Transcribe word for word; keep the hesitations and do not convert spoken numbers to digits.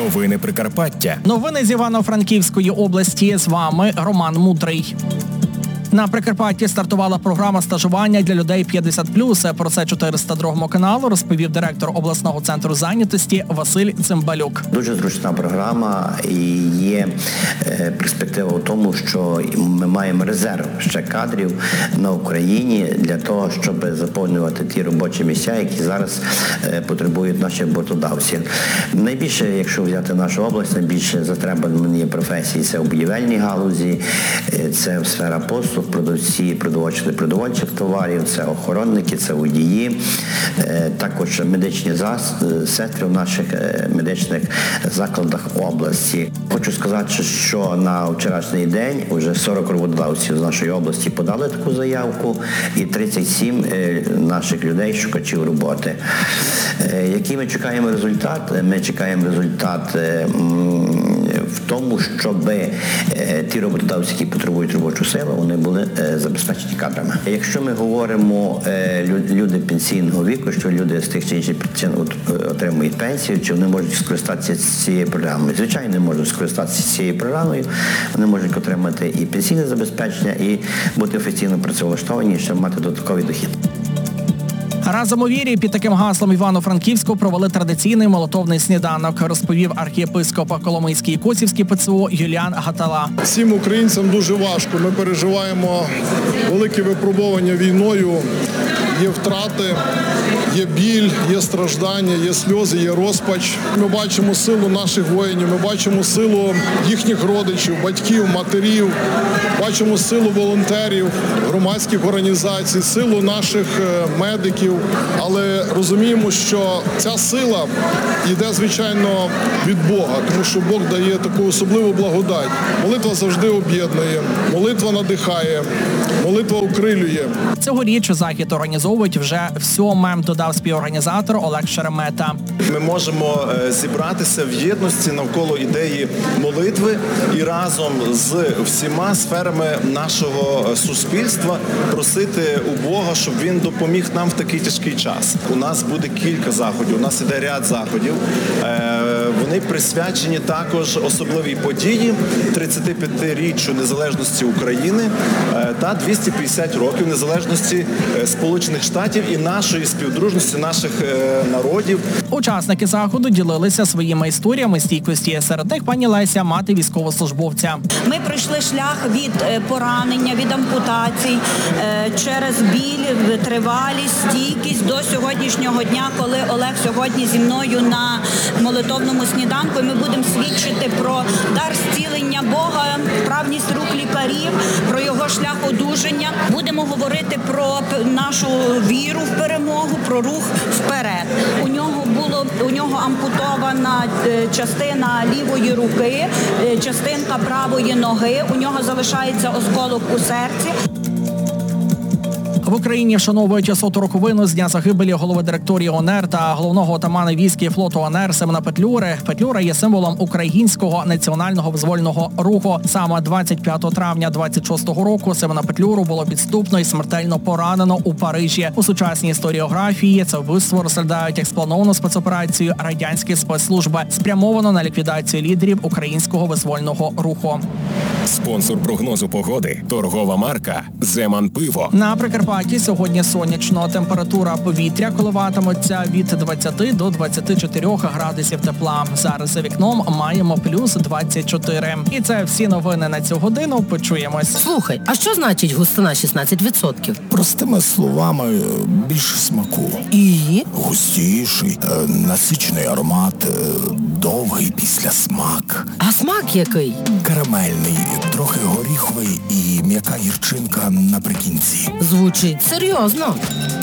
Новини Прикарпаття. Новини з Івано-Франківської області. З вами Роман Мудрий. На Прикарпатті стартувала програма стажування для людей п'ятдесят плюс. Про це чотириста другому каналу розповів директор обласного центру зайнятості Василь Цимбалюк. Дуже зручна програма і є перспектива в тому, що ми маємо резерв ще кадрів на Україні для того, щоб заповнювати ті робочі місця, які зараз потребують наші роботодавці. Найбільше, якщо взяти нашу область, найбільше затребувані професії – це у будівельній галузі, це сфера послуг, продавці, продовольчих, продовольчих товарів, це охоронники, це водії, також медичні сестри в наших медичних закладах області. Хочу сказати, що на вчорашній день вже сорок роботодавців з нашої області подали таку заявку і тридцять сім наших людей, шукачів роботи. Який ми чекаємо результат? Ми чекаємо результат в тому, щоб ті роботодавці, які потребують робочу силу, вони були забезпечені кадрами. Якщо ми говоримо люди пенсійного віку, що люди з тих чи інших причин отримують пенсію, чи вони можуть скористатися цією програмою? Звичайно, можуть скористатися цією програмою, вони можуть отримати і пенсійне забезпечення, і бути офіційно працевлаштовані, щоб мати додатковий дохід. Разом у вірі під таким гаслом Івано-Франківську провели традиційний молитовний сніданок, розповів архієпископ Коломийський і Косівський ПЦУ Юліан Гатала. Всім українцям дуже важко. Ми переживаємо великі випробування війною. Є втрати, є біль, є страждання, є сльози, є розпач. Ми бачимо силу наших воїнів, ми бачимо силу їхніх родичів, батьків, матерів, бачимо силу волонтерів, громадських організацій, силу наших медиків. Але розуміємо, що ця сила йде, звичайно, від Бога, тому що Бог дає таку особливу благодать. Молитва завжди об'єднує, молитва надихає, молитва укрилює. Цьогоріч захід організовують вже всьоме, додав співорганізатор Олег Шеремета. Ми можемо зібратися в єдності навколо ідеї молитви і разом з всіма сферами нашого суспільства просити у Бога, щоб він допоміг нам в такий тяжкий час. У нас буде кілька заходів, у нас іде ряд заходів. Вони присвячені також особливій події тридцятип'ятиріччю незалежності України та двісті п'ятдесят років незалежності Сполучених Штатів і нашої співдружності наших народів. Учасники заходу ділилися своїми історіями стійкості. Серед них пані Леся, мати військовослужбовця. Ми пройшли шлях від поранення, від ампутацій, через біль, тривалість, стійкість до сьогоднішнього дня, коли Олег сьогодні зі мною на молитовному сніданку. І ми будемо свідчити про дар зцілення Бога, вправність рук лікарів, про його шлях одужання. Будемо говорити про нашу віру в перемогу, про рух вперед. У нього було у нього ампутована частина лівої руки, частинка правої ноги. У нього залишається осколок у серці. В Україні вшановують соту роковину з дня загибелі голови директорії ОНЕР та головного отамана військ і флоту ОНЕР Семена Петлюри. Петлюра є символом українського національного визвольного руху. Саме двадцять п'ятого травня двадцять шостого року Семена Петлюру було підступно і смертельно поранено у Парижі. У сучасній історіографії це вбивство розглядають як сплановану спецоперацію радянської спецслужби, спрямовано на ліквідацію лідерів українського визвольного руху. Спонсор прогнозу погоди – торгова марка «Земан Пиво». На Прикарпатті сьогодні сонячно. Температура повітря коливатиметься від двадцяти до двадцяти чотирьох градусів тепла. Зараз за вікном маємо плюс двадцять чотири. І це всі новини на цю годину. Почуємось. Слухай, а що значить густина шістнадцять відсотків? Простими словами, більше смаку. І? Густіший, насичений аромат, довгий післясмак. А смак який? Карамельний, трохи горіховий і м'яка гірчинка наприкінці. Звучить серйозно.